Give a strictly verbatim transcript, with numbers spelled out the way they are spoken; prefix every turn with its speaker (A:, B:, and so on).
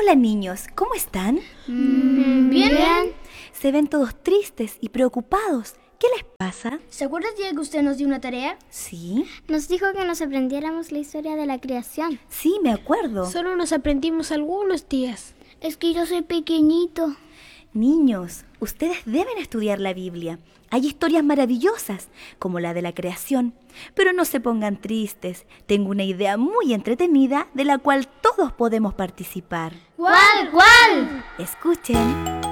A: Hola niños, ¿cómo están?
B: Mm, bien. bien.
A: Se ven todos tristes y preocupados. ¿Qué les pasa?
B: ¿Se acuerda el día que usted nos dio una tarea?
A: Sí.
C: Nos dijo que nos aprendiéramos la historia de la creación.
A: Sí, me acuerdo.
D: Solo nos aprendimos algunos días.
C: Es que yo soy pequeñito.
A: Niños, ustedes deben estudiar la Biblia. Hay historias maravillosas, como la de la creación. Pero no se pongan tristes. Tengo una idea muy entretenida de la cual todos podemos participar.
B: ¿Cuál? ¿Cuál?
A: Escuchen.